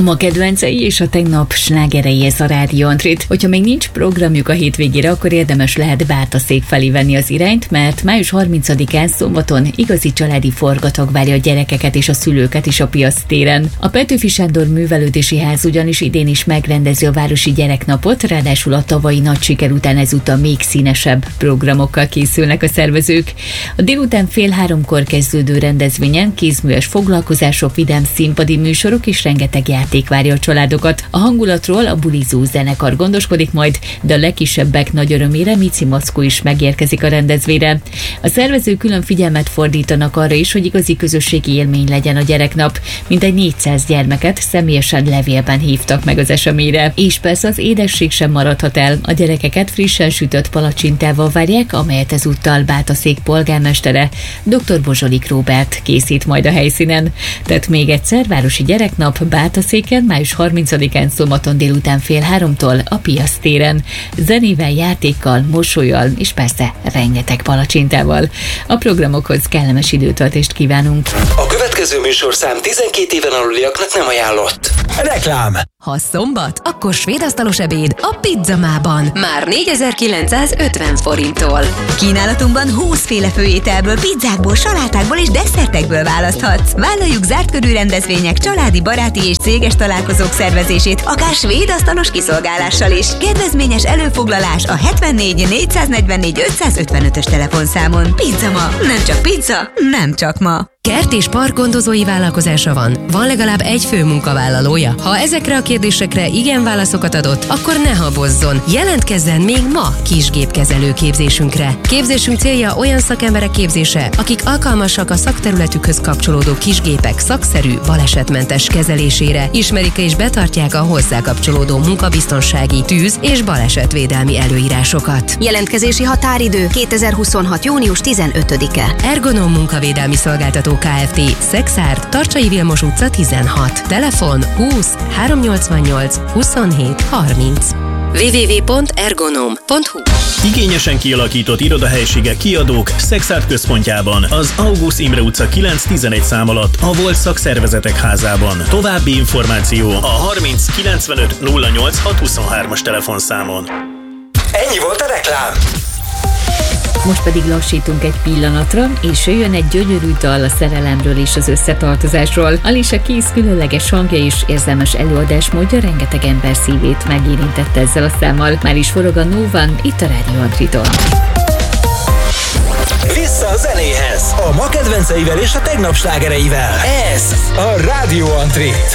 A ma kedvencei és a tegnap slágerei, ez a Rádió Antrit. Hogyha még nincs programjuk a hétvégére, akkor érdemes lehet Bátaszék felé venni az irányt, mert május 30-án szombaton igazi családi forgatag várja a gyerekeket és a szülőket is a Piasz téren. A Petőfi Sándor Művelődési Ház ugyanis idén is megrendezi a Városi Gyereknapot, ráadásul a tavalyi nagy siker után ezúttal még színesebb programokkal készülnek a szervezők. A délután 2:30 kezdődő rendezvényen kézműves foglalkozások, vidám színpadi műsorok és rengeteg játék várja a családokat. A hangulatról a bulizó zenekar gondoskodik majd, de a legkisebbek nagy örömére Mici Mackó is megérkezik a rendezvényre. A szervezők külön figyelmet fordítanak arra is, hogy igazi közösségi élmény legyen a gyereknap. Mintegy 400 gyermeket személyesen levélben hívtak meg az eseményre. És persze az édesség sem maradhat el. A gyerekeket frissen sütött palacsintával várják, amelyet ezúttal Bátaszék polgármestere, dr. Bozsolik Róbert készít majd a helyszínen. Tehát még egyszer, Városi Gyereknap Bátaszéken, május 30-án szombaton délután 2:30 a Piasz téren. Zenével, játékkal, mosollyal és persze rengeteg palacsintával. A programokhoz kellemes időtöltést kívánunk. A következő műsorszám 12 éven aluliaknak nem ajánlott. Reklám. Ha szombat, akkor svédasztalos ebéd a Pizzamában. Már 4950 forinttól. Kínálatunkban 20 féle főételből, pizzákból, salátákból és desszertekből választhatsz. Vállaljuk zárt körű rendezvények, családi, baráti és céges találkozók szervezését, akár svédasztalos kiszolgálással is. Kedvezményes előfoglalás a 74 444 555-ös telefonszámon. Pizzama. Nem csak pizza, nem csak ma. Kert és parkgondozói vállalkozása van. Van legalább egy fő munkavállalója. Ha ezekre a kérdésekre igen válaszokat adott, akkor ne habozzon. Jelentkezzen még ma kisgépkezelő képzésünkre. Képzésünk célja olyan szakemberek képzése, akik alkalmasak a szakterületükhöz kapcsolódó kisgépek szakszerű, balesetmentes kezelésére, ismerik és betartják a hozzá kapcsolódó munkabiztonsági, tűz- és balesetvédelmi előírásokat. Jelentkezési határidő 2026. június 15-e. Ergonom munkavédelmi szolgáltató Kft. Szexárd, Tarcsai Vilmos utca 16. Telefon 20 388 27 30. www.ergonom.hu. Igényesen kialakított irodahelyiségek, kiadók Szexárd központjában, az August Imre utca 9-11 szám alatt, a Volt Szakszervezetek Házában. További információ a 30 95 08 623-as telefonszámon. Ennyi volt a reklám. Most pedig lassítunk egy pillanatra, és jön egy gyönyörű dal a szerelemről és az összetartozásról. Alicia Keys különleges hangja és érzelmes előadásmódja rengeteg ember szívét megérintette ezzel a számmal. Már is forog a No One itt a Rádió Antriton. Vissza a zenéhez, a ma kedvenceivel és a tegnap slágereivel. Ez a Rádió Antrit.